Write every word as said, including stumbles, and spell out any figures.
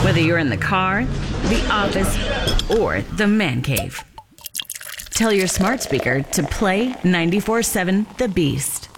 Whether you're in the car, the office, or the man cave. Tell your smart speaker to play ninety-four seven The Beast.